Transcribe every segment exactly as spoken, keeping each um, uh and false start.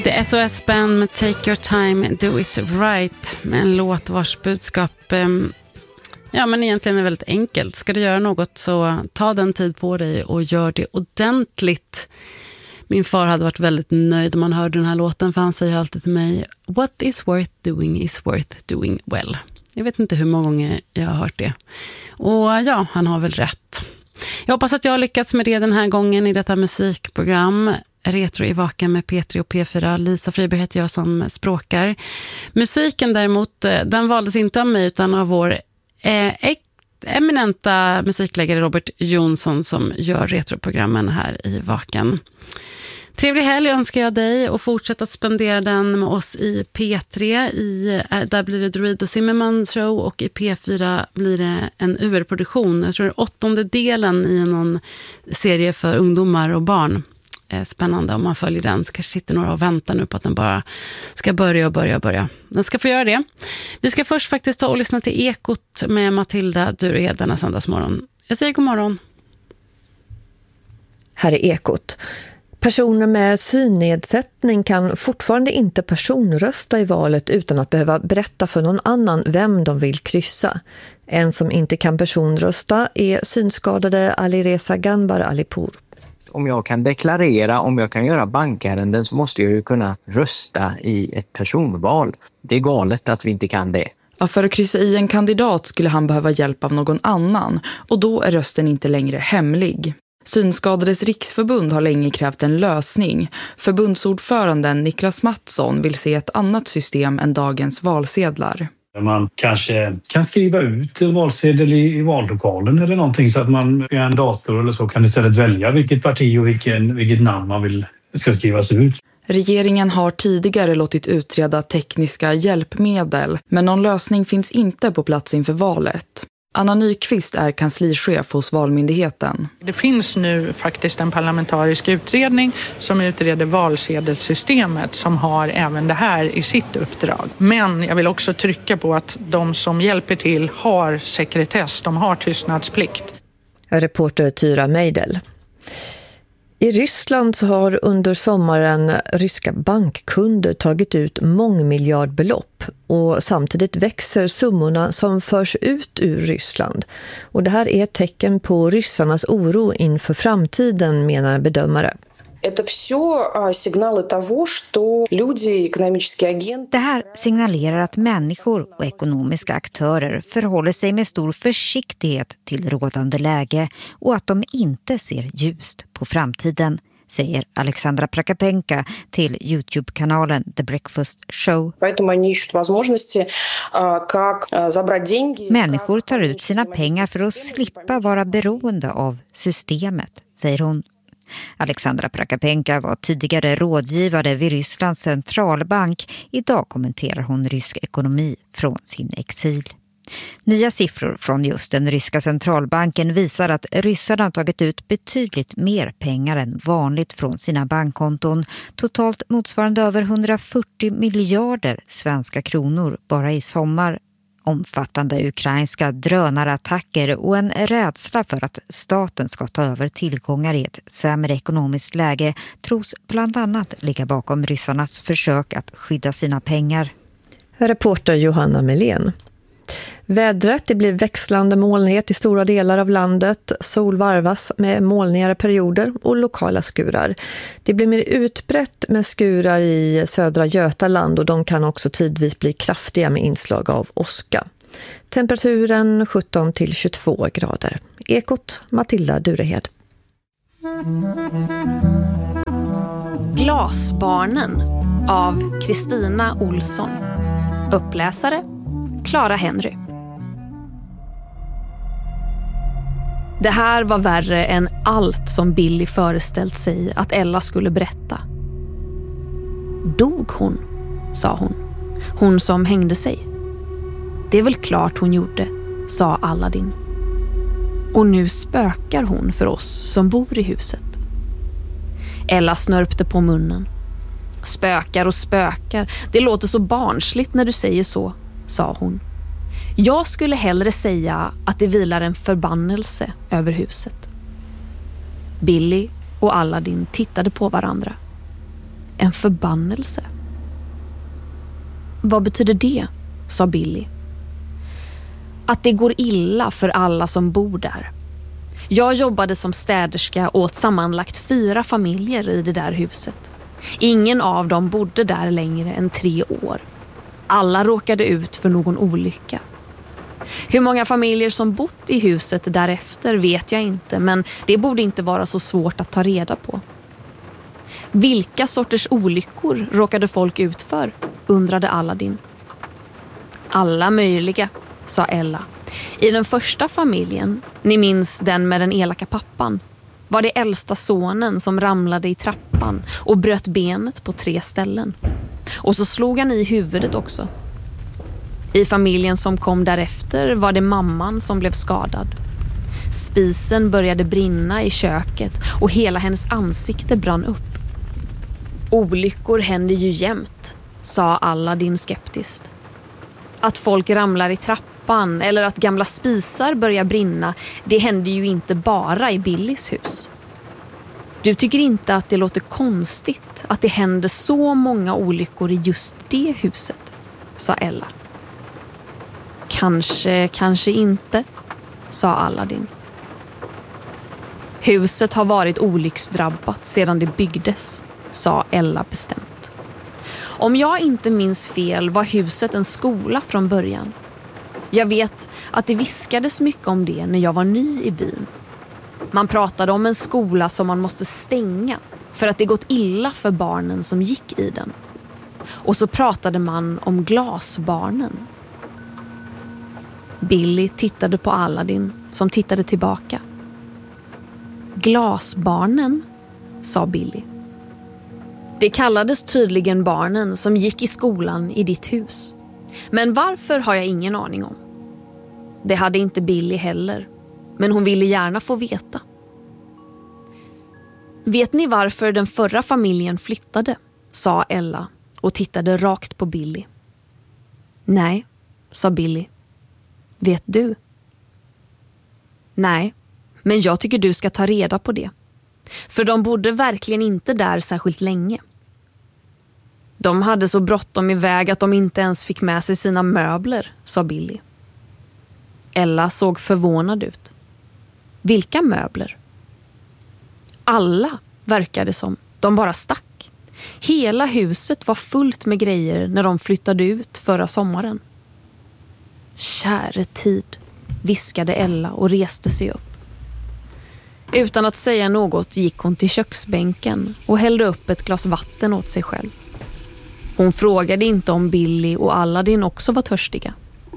The S O S-band med Take Your Time, Do It Right, med en låt vars budskap eh, ja, men egentligen är väldigt enkelt. Ska du göra något så ta den tid på dig och gör det ordentligt. Min far hade varit väldigt nöjd om han hörde den här låten, för han säger alltid till mig: What is worth doing is worth doing well. Jag vet inte hur många gånger jag har hört det. Och ja, han har väl rätt. Jag hoppas att jag har lyckats med det den här gången i detta musikprogram. Retro i Vaken med P tre och P fyra. Lisa Friberg heter jag som språkar. Musiken däremot, den valdes inte av mig utan av vår eh, eminenta musikläggare Robert Jonsson, som gör retroprogrammen här i Vaken. Trevlig helg önskar jag dig, och fortsätt att spendera den med oss i P tre. I, där blir det Druid och Zimmerman show, och i P fyra blir det en U R-produktion. Jag tror det är åttonde delen i någon serie för ungdomar och barn. Spännande om man följer den. Så kanske sitter några och väntar nu på att den bara ska börja och börja och börja. Den ska få göra det. Vi ska först faktiskt ta och lyssna till Ekot med Matilda Durehed denna söndagsmorgon. Jag säger god morgon. Här är Ekot. Personer med synnedsättning kan fortfarande inte personrösta i valet utan att behöva berätta för någon annan vem de vill kryssa. En som inte kan personrösta är synskadade Alireza Ganbar Alipur. Om jag kan deklarera, om jag kan göra bankärenden, så måste jag ju kunna rösta i ett personval. Det är galet att vi inte kan det. Ja, för att kryssa i en kandidat skulle han behöva hjälp av någon annan, och då är rösten inte längre hemlig. Synskadades riksförbund har länge krävt en lösning. Förbundsordföranden Niklas Mattsson vill se ett annat system än dagens valsedlar. Man kanske kan skriva ut valsedel i vallokalen eller någonting, så att man via en dator eller så kan istället välja vilket parti och vilken, vilket namn man vill ska skrivas ut. Regeringen har tidigare låtit utreda tekniska hjälpmedel, men någon lösning finns inte på plats inför valet. Anna Nyqvist är kanslichef hos Valmyndigheten. Det finns nu faktiskt en parlamentarisk utredning som utreder valsedelssystemet, som har även det här i sitt uppdrag. Men jag vill också trycka på att de som hjälper till har sekretess, de har tystnadsplikt. Reporter Tyra Meidel. I Ryssland så har under sommaren ryska bankkunder tagit ut mångmiljardbelopp, och samtidigt växer summorna som förs ut ur Ryssland. Och det här är ett tecken på ryssarnas oro inför framtiden, menar bedömare. Это всё сигналы того, что люди, экономические агенты. Det här signalerar att människor och ekonomiska aktörer förhåller sig med stor försiktighet till rådande läge och att de inte ser ljust på framtiden, säger Alexandra Prakapenka till YouTube-kanalen The Breakfast Show. Människor tar ut sina pengar för att slippa vara beroende av systemet, säger hon. Alexandra Prakapenka var tidigare rådgivare vid Rysslands centralbank. Idag kommenterar hon rysk ekonomi från sin exil. Nya siffror från just den ryska centralbanken visar att ryssarna har tagit ut betydligt mer pengar än vanligt från sina bankkonton. Totalt motsvarande över hundrafyrtio miljarder svenska kronor bara i sommar. Omfattande ukrainska drönarattacker och en rädsla för att staten ska ta över tillgångar i ett sämre ekonomiskt läge tros bland annat ligga bakom ryssarnas försök att skydda sina pengar. Reporter Johanna Melén. Vädret, det blir växlande molnighet i stora delar av landet. Sol varvas med molnigare perioder och lokala skurar. Det blir mer utbrett med skurar i södra Götaland, och de kan också tidvis bli kraftiga med inslag av åska. Temperaturen sjutton till tjugotvå grader. Ekot, Matilda Durehed. Glasbarnen av Kristina Olsson. Uppläsare Clara Henry. Det här var värre än allt som Billy föreställt sig att Ella skulle berätta. Dog hon, sa hon. Hon som hängde sig. Det är väl klart hon gjorde, sa Aladdin. Och nu spökar hon för oss som bor i huset. Ella snörpte på munnen. Spökar och spökar, det låter så barnsligt när du säger så, sa hon. Jag skulle hellre säga att det vilar en förbannelse över huset. Billy och Aladdin tittade på varandra. en förbannelse. Vad betyder det? Sa Billy. Att det går illa för alla som bor där. Jag jobbade som städerska åt sammanlagt fyra familjer i det där huset. Ingen av dem bodde där längre än tre år. Alla råkade ut för någon olycka. Hur många familjer som bott i huset därefter vet jag inte, men det borde inte vara så svårt att ta reda på. Vilka sorters olyckor råkade folk ut för? Undrade Aladdin. Alla möjliga, sa Ella. I den första familjen, ni minns den med den elaka pappan, var det äldsta sonen som ramlade i trappan och bröt benet på tre ställen. Och så slog han i huvudet också. I familjen som kom därefter var det mamman som blev skadad. Spisen började brinna i köket och hela hennes ansikte brann upp. Olyckor händer ju jämt, sa Aladdin skeptiskt. Att folk ramlar i trappan eller att gamla spisar börjar brinna, det händer ju inte bara i Billys hus. Du tycker inte att det låter konstigt att det händer så många olyckor i just det huset, sa Ella. Kanske, kanske inte, sa Aladdin. Huset har varit olycksdrabbat sedan det byggdes, sa Ella bestämt. Om jag inte minns fel var huset en skola från början. Jag vet att det viskades mycket om det när jag var ny i byn. Man pratade om en skola som man måste stänga för att det gått illa för barnen som gick i den. Och så pratade man om glasbarnen. Billy tittade på Aladdin som tittade tillbaka. Glasbarnen, sa Billy. Det kallades tydligen barnen som gick i skolan i ditt hus. Men varför har jag ingen aning om. Det hade inte Billy heller, men hon ville gärna få veta. Vet ni varför den förra familjen flyttade? Sa Ella och tittade rakt på Billy. Nej, sa Billy. Vet du? Nej, men jag tycker du ska ta reda på det. För de bodde verkligen inte där särskilt länge. De hade så bråttom iväg att de inte ens fick med sig sina möbler, sa Billy. Ella såg förvånad ut. Vilka möbler? Alla, verkade som. De bara stack. Hela huset var fullt med grejer när de flyttade ut förra sommaren. Käre tid, viskade Ella och reste sig upp. Utan att säga något gick hon till köksbänken och hällde upp ett glas vatten åt sig själv. Hon frågade inte om Billy och Aladdin också var törstiga.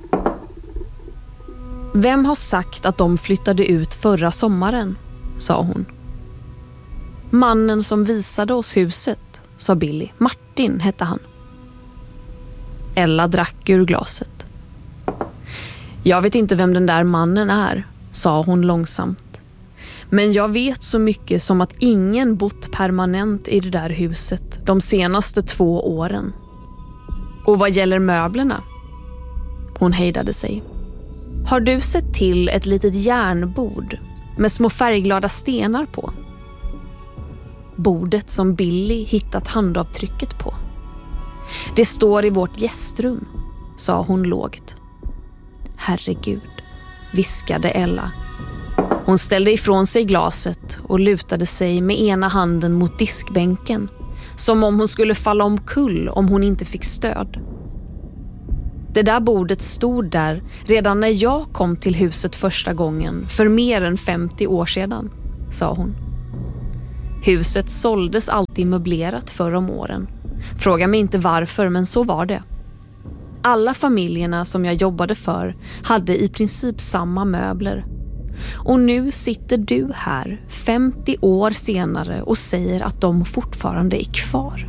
Vem har sagt att de flyttade ut förra sommaren? Sa hon. Mannen som visade oss huset, sa Billy. Martin hette han. Ella drack ur glaset. Jag vet inte vem den där mannen är, sa hon långsamt. Men jag vet så mycket som att ingen bott permanent i det där huset de senaste två åren. Och vad gäller möblerna? Hon hejdade sig. Har du sett till ett litet järnbord med små färgglada stenar på? Bordet som Billy hittat handavtrycket på. Det står i vårt gästrum, sa hon lågt. Herregud, viskade Ella. Hon ställde ifrån sig glaset och lutade sig med ena handen mot diskbänken, som om hon skulle falla omkull om hon inte fick stöd. Det där bordet stod där redan när jag kom till huset första gången för mer än femtio år sedan, sa hon. Huset såldes alltid möblerat förr om åren. Fråga mig inte varför, men så var det. Alla familjerna som jag jobbade för hade i princip samma möbler. Och nu sitter du här femtio år senare och säger att de fortfarande är kvar.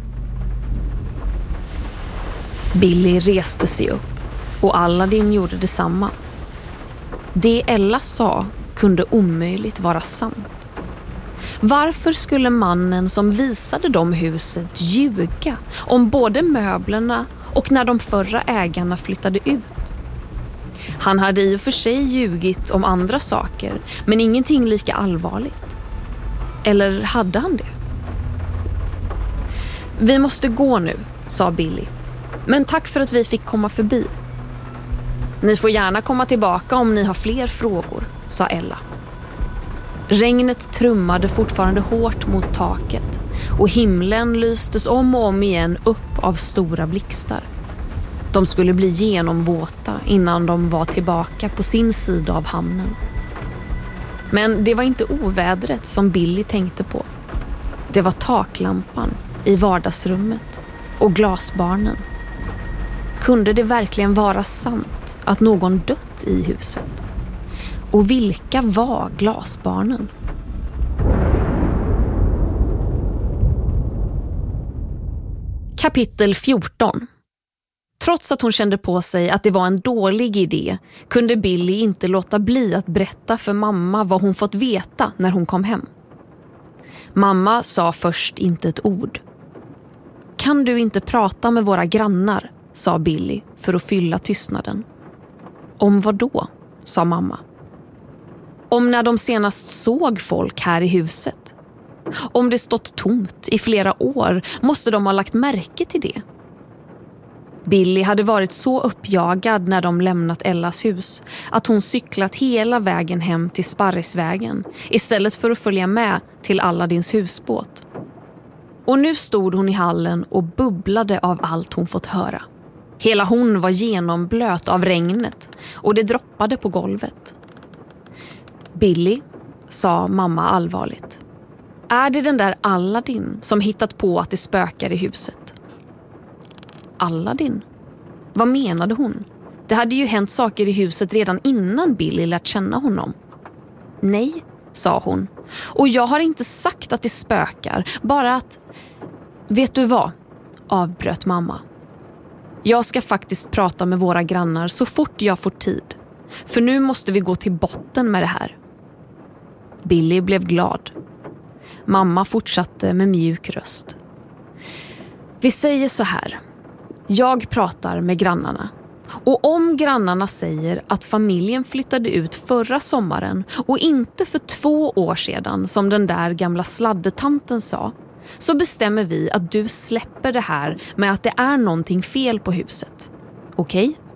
Billy reste sig upp och Aladdin gjorde detsamma. Det Ella sa kunde omöjligt vara sant. Varför skulle mannen som visade dem huset ljuga om både möblerna och när de förra ägarna flyttade ut? Han hade i och för sig ljugit om andra saker, men ingenting lika allvarligt. Eller hade han det? Vi måste gå nu, sa Billy. Men tack för att vi fick komma förbi. Ni får gärna komma tillbaka om ni har fler frågor, sa Ella. Regnet trummade fortfarande hårt mot taket och himlen lystes om och om igen upp av stora blixtar. De skulle bli genomvåta innan de var tillbaka på sin sida av hamnen. Men det var inte ovädret som Billy tänkte på. Det var taklampan i vardagsrummet och glasbarnen. Kunde det verkligen vara sant att någon dött i huset? Och vilka var glasbarnen? Kapitel fjorton. Trots att hon kände på sig att det var en dålig idé kunde Billy inte låta bli att berätta för mamma vad hon fått veta när hon kom hem. Mamma sa först inte ett ord. Kan du inte prata med våra grannar, sa Billy för att fylla tystnaden. Om vad då, sa mamma. Om när de senast såg folk här i huset. Om det stått tomt i flera år måste de ha lagt märke till det. Billy hade varit så uppjagad när de lämnat Ellas hus att hon cyklat hela vägen hem till Sparrisvägen istället för att följa med till Aladdins husbåt. Och nu stod hon i hallen och bubblade av allt hon fått höra. Hela hon var genomblöt av regnet och det droppade på golvet. Billy, sa mamma allvarligt. Är det den där Aladdin som hittat på att det spökar i huset? Aladdin? Vad menade hon? Det hade ju hänt saker i huset redan innan Billy lärt känna honom. Nej, sa hon. Och jag har inte sagt att det spökar, bara att... Vet du vad? Avbröt mamma. Jag ska faktiskt prata med våra grannar så fort jag får tid. För nu måste vi gå till botten med det här. Billy blev glad. Mamma fortsatte med mjuk röst. Vi säger så här. Jag pratar med grannarna. Och om grannarna säger att familjen flyttade ut förra sommaren och inte för två år sedan som den där gamla sladdetanten sa, så bestämmer vi att du släpper det här med att det är någonting fel på huset. Okej? Okay?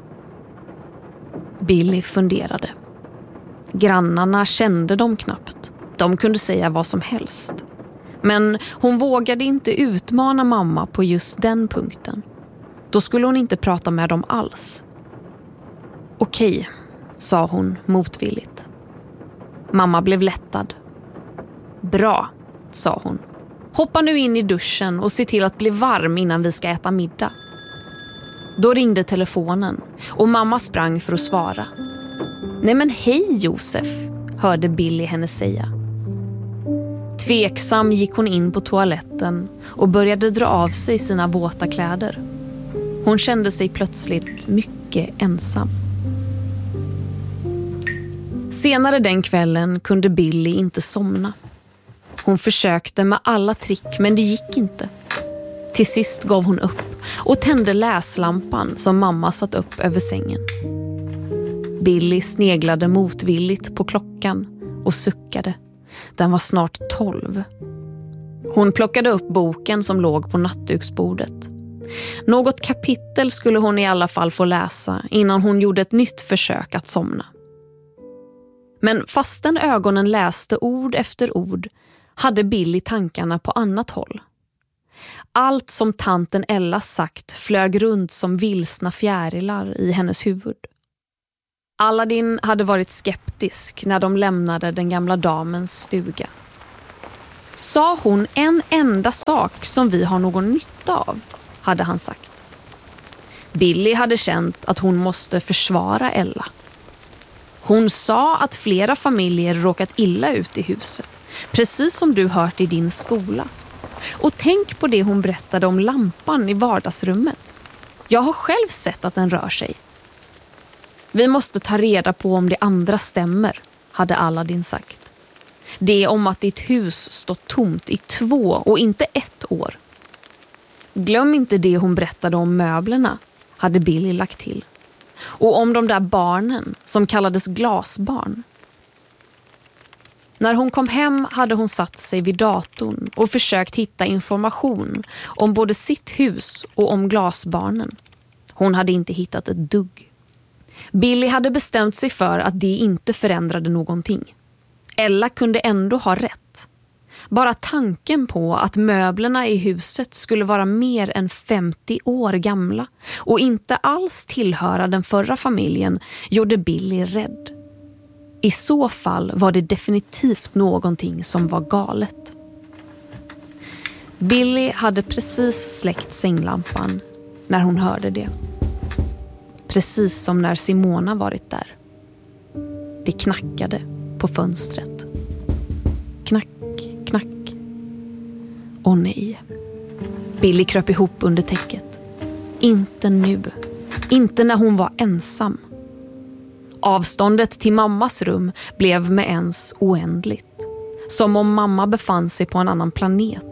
Billy funderade. Grannarna kände dem knappt. De kunde säga vad som helst. Men hon vågade inte utmana mamma på just den punkten. Då skulle hon inte prata med dem alls. Okej, sa hon motvilligt. Mamma blev lättad. Bra, sa hon. Hoppa nu in i duschen och se till att bli varm innan vi ska äta middag. Då ringde telefonen och mamma sprang för att svara. Nej men hej Josef, hörde Billy henne säga. Tveksam gick hon in på toaletten och började dra av sig sina våta kläder. Hon kände sig plötsligt mycket ensam. Senare den kvällen kunde Billy inte somna. Hon försökte med alla trick men det gick inte. Till sist gav hon upp och tände läslampan som mamma satt upp över sängen. Billy sneglade motvilligt på klockan och suckade. Den var snart tolv. Hon plockade upp boken som låg på nattduksbordet. Något kapitel skulle hon i alla fall få läsa innan hon gjorde ett nytt försök att somna. Men fastän ögonen läste ord efter ord hade Billy tankarna på annat håll. Allt som tanten Ella sagt flög runt som vilsna fjärilar i hennes huvud. Aladdin hade varit skeptisk när de lämnade den gamla damens stuga. Sa hon en enda sak som vi har någon nytta av, hade han sagt. Billy hade känt att hon måste försvara Ella. Hon sa att flera familjer råkat illa ut i huset, precis som du hört i din skola. Och tänk på det hon berättade om lampan i vardagsrummet. Jag har själv sett att den rör sig. Vi måste ta reda på om det andra stämmer, hade Aladdin sagt. Det om att ditt hus stått tomt i två och inte ett år. Glöm inte det hon berättade om möblerna, hade Billy lagt till. Och om de där barnen som kallades glasbarn. När hon kom hem hade hon satt sig vid datorn och försökt hitta information om både sitt hus och om glasbarnen. Hon hade inte hittat ett dugg. Billy hade bestämt sig för att det inte förändrade någonting. Ella kunde ändå ha rätt. Bara tanken på att möblerna i huset skulle vara mer än femtio år gamla och inte alls tillhöra den förra familjen gjorde Billy rädd. I så fall var det definitivt någonting som var galet. Billy hade precis släckt sänglampan när hon hörde det. Precis som när Simona varit där. Det knackade på fönstret. Knack, knack. Åh nej. Billy kröp ihop under täcket. Inte nu. Inte när hon var ensam. Avståndet till mammas rum blev med ens oändligt. Som om mamma befann sig på en annan planet.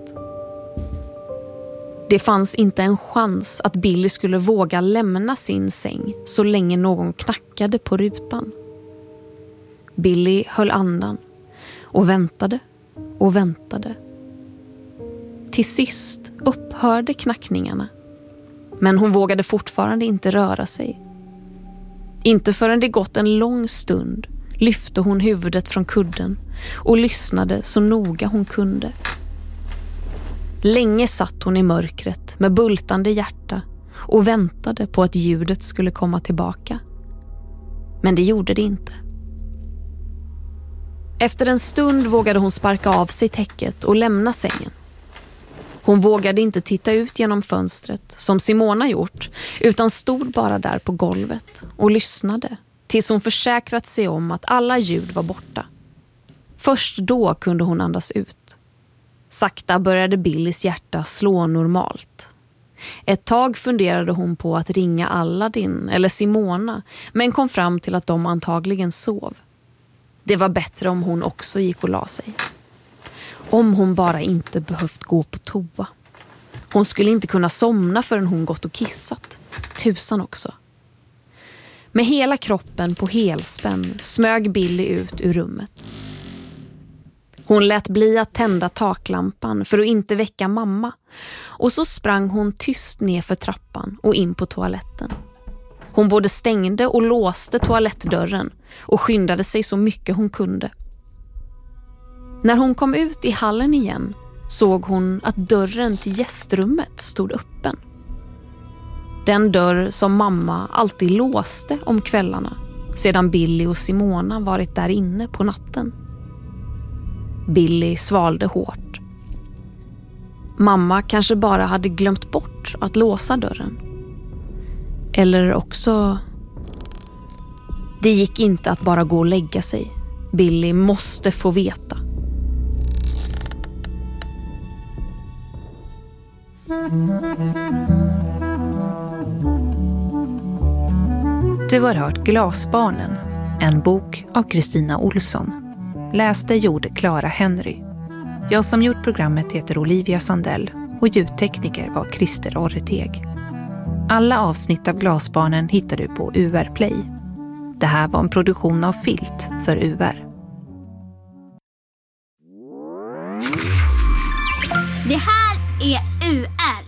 Det fanns inte en chans att Billy skulle våga lämna sin säng så länge någon knackade på rutan. Billy höll andan och väntade och väntade. Till sist upphörde knackningarna, men hon vågade fortfarande inte röra sig. Inte förrän det gått en lång stund lyfte hon huvudet från kudden och lyssnade så noga hon kunde. Länge satt hon i mörkret med bultande hjärta och väntade på att ljudet skulle komma tillbaka. Men det gjorde det inte. Efter en stund vågade hon sparka av sig täcket och lämna sängen. Hon vågade inte titta ut genom fönstret som Simona gjort, utan stod bara där på golvet och lyssnade tills hon försäkrat sig om att alla ljud var borta. Först då kunde hon andas ut. Sakta började Billys hjärta slå normalt. Ett tag funderade hon på att ringa Aladdin eller Simona, men kom fram till att de antagligen sov. Det var bättre om hon också gick och la sig. Om hon bara inte behövt gå på toa. Hon skulle inte kunna somna förrän hon gått och kissat. Tusan också. Med hela kroppen på helspänn smög Billy ut ur rummet. Hon lät bli att tända taklampan för att inte väcka mamma. Och så sprang hon tyst ner för trappan och in på toaletten. Hon både stängde och låste toalettdörren och skyndade sig så mycket hon kunde. När hon kom ut i hallen igen såg hon att dörren till gästrummet stod öppen. Den dörr som mamma alltid låste om kvällarna sedan Billy och Simona varit där inne på natten. Billy svalde hårt. Mamma kanske bara hade glömt bort att låsa dörren. Eller också... Det gick inte att bara gå och lägga sig. Billy måste få veta. Du har hört Glasbarnen, en bok av Kristina Olsson. Läste gjorde Clara Henry. Jag som gjort programmet heter Olivia Sandell och ljudtekniker var Christer Orreteg. Alla avsnitt av Glasbarnen hittar du på U R Play. Det här var en produktion av Filt för U R. Det här är U R.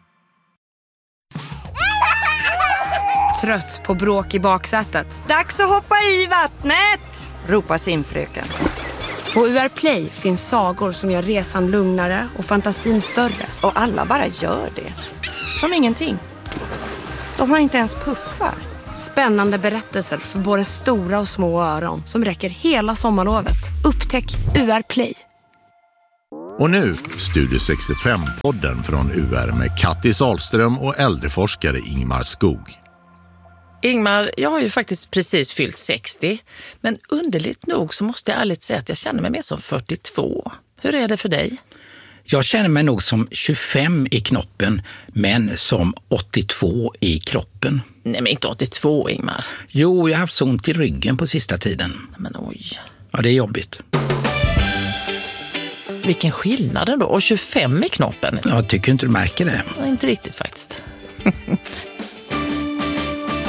Trött på bråk i baksätet. Dags att hoppa i vattnet, ropar simfröken. På U R Play finns sagor som gör resan lugnare och fantasin större. Och alla bara gör det. Som ingenting. De har inte ens puffar. Spännande berättelser för både stora och små öron som räcker hela sommarlovet. Upptäck U R Play. Och nu Studio sextiofem-podden från U R med Kattis Ahlström och äldreforskare Ingmar Skog. Ingmar, jag har ju faktiskt precis fyllt sextio, men underligt nog så måste jag ärligt säga att jag känner mig mer som fyrtiotvå. Hur är det för dig? Jag känner mig nog som tjugofem i knoppen, men som åttiotvå i kroppen. Nej, men inte åttiotvå, Ingmar. Jo, jag har haft så ont i ryggen på sista tiden. Men oj. Ja, det är jobbigt. Vilken skillnad då? Och tjugofem i knoppen? Jag tycker inte du märker det. Ja, inte riktigt faktiskt.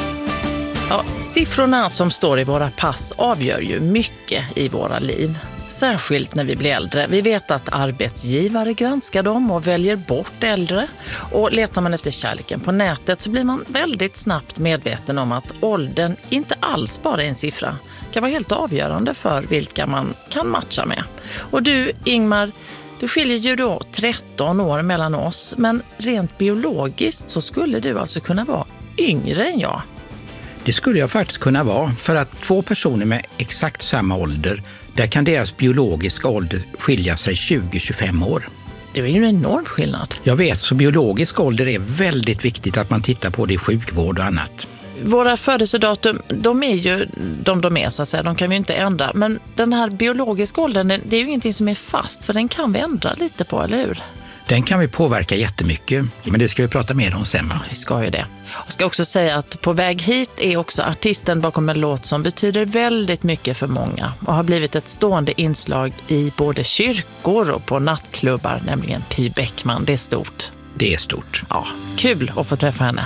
Ja, siffrorna som står i våra pass avgör ju mycket i våra liv. Särskilt när vi blir äldre. Vi vet att arbetsgivare granskar dem och väljer bort äldre. Och letar man efter kärleken på nätet så blir man väldigt snabbt medveten om att åldern inte alls bara är en siffra. Det kan vara helt avgörande för vilka man kan matcha med. Och du, Ingmar, du skiljer ju då tretton år mellan oss. Men rent biologiskt så skulle du alltså kunna vara yngre än jag. Det skulle jag faktiskt kunna vara, för att två personer med exakt samma ålder, där kan deras biologiska ålder skilja sig tjugo till tjugofem år. Det är ju en enorm skillnad. Jag vet, så biologisk ålder är väldigt viktigt att man tittar på det i sjukvård och annat. Våra födelsedatum, de är ju de de är så att säga, de kan vi ju inte ändra. Men den här biologiska åldern, det är ju ingenting som är fast, för den kan vi ändra lite på, eller hur? Den kan vi påverka jättemycket, men det ska vi prata mer om sen. Ja, vi ska ju det. Jag ska också säga att På väg hit är också artisten bakom en låt som betyder väldigt mycket för många och har blivit ett stående inslag i både kyrkor och på nattklubbar, nämligen Py Bäckman. Det är stort. Det är stort. Ja, kul att få träffa henne.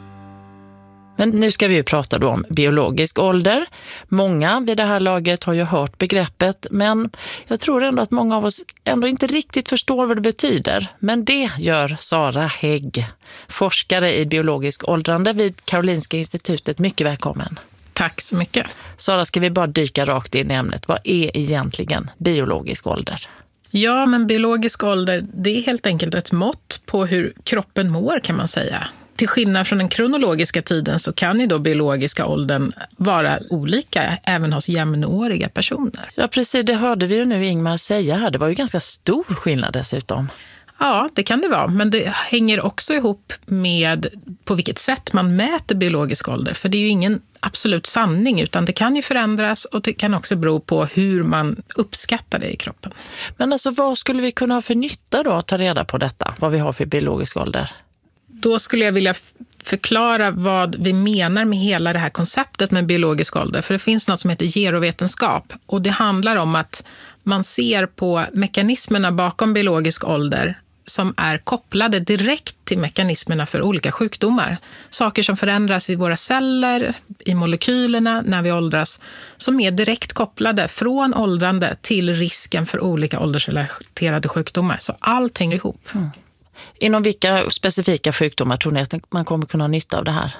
Men nu ska vi ju prata då om biologisk ålder. Många vid det här laget har ju hört begreppet, men jag tror ändå att många av oss ändå inte riktigt förstår vad det betyder. Men det gör Sara Hägg, forskare i biologisk åldrande vid Karolinska institutet. Mycket välkommen. Tack så mycket. Sara, ska vi bara dyka rakt in i ämnet. Vad är egentligen biologisk ålder? Ja, men biologisk ålder, det är helt enkelt ett mått på hur kroppen mår, kan man säga. Till skillnad från den kronologiska tiden så kan ju då biologiska åldern vara olika även hos jämnåriga personer. Ja, precis. Det hörde vi ju nu Ingmar säga här. Det var ju ganska stor skillnad dessutom. Ja, det kan det vara. Men det hänger också ihop med på vilket sätt man mäter biologisk ålder. För det är ju ingen absolut sanning, utan det kan ju förändras och det kan också bero på hur man uppskattar det i kroppen. Men alltså, vad skulle vi kunna ha för nytta då att ta reda på detta? Vad vi har för biologisk ålder? Då skulle jag vilja förklara vad vi menar med hela det här konceptet med biologisk ålder. För det finns något som heter gerovetenskap. Och det handlar om att man ser på mekanismerna bakom biologisk ålder som är kopplade direkt till mekanismerna för olika sjukdomar. Saker som förändras i våra celler, i molekylerna när vi åldras, som är direkt kopplade från åldrande till risken för olika åldersrelaterade sjukdomar. Så allt hänger ihop. Mm. Inom vilka specifika sjukdomar tror ni att man kommer kunna ha nytta av det här?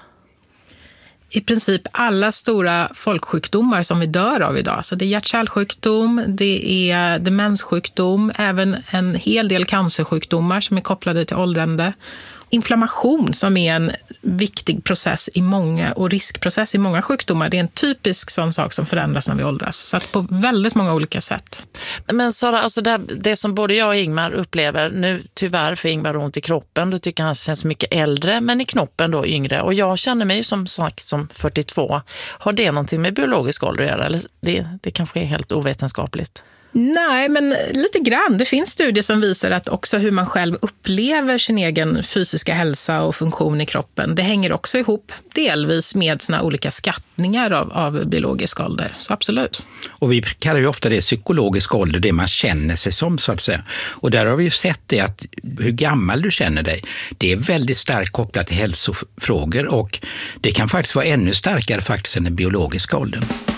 I princip alla stora folksjukdomar som vi dör av idag. Så det är hjärt-kärlsjukdom, det är demenssjukdom, även en hel del cancersjukdomar som är kopplade till åldrande. Inflammation som är en viktig process i många och riskprocess i många sjukdomar. Det är en typisk sån sak som förändras när vi åldras. Så att på väldigt många olika sätt. Men Sara, alltså det, det som både jag och Ingmar upplever nu, tyvärr för Ingmar ont i kroppen, då tycker han känns mycket äldre, men i knoppen då yngre. Och jag känner mig som sagt som fyrtiotvå. Har det någonting med biologisk ålder att göra? Eller det, det kanske är helt ovetenskapligt? Nej, men lite grann. Det finns studier som visar att också hur man själv upplever sin egen fysiska hälsa och funktion i kroppen, det hänger också ihop delvis med såna olika skattningar av, av biologisk ålder. Så absolut. Och vi kallar ju ofta det psykologisk ålder, det man känner sig som, så att säga. Och där har vi ju sett det att hur gammal du känner dig, det är väldigt starkt kopplat till hälsofrågor, och det kan faktiskt vara ännu starkare faktiskt än den biologiska åldern.